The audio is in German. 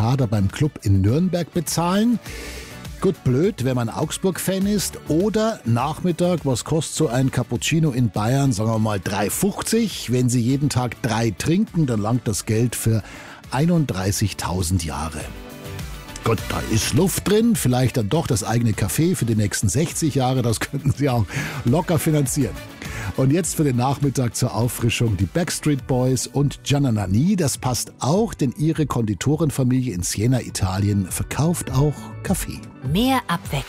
Kader beim Club in Nürnberg bezahlen. Gut blöd, wenn man Augsburg-Fan ist. Oder Nachmittag, was kostet so ein Cappuccino in Bayern? Sagen wir mal 3,50. Wenn Sie jeden Tag 3 trinken, dann langt das Geld für 31.000 Jahre. Gut, da ist Luft drin. Vielleicht dann doch das eigene Café für die nächsten 60 Jahre. Das könnten Sie auch locker finanzieren. Und jetzt für den Nachmittag zur Auffrischung die Backstreet Boys und Gianna Nannini. Das passt auch, denn ihre Konditorenfamilie in Siena, Italien, verkauft auch Kaffee. Mehr Abwechslung.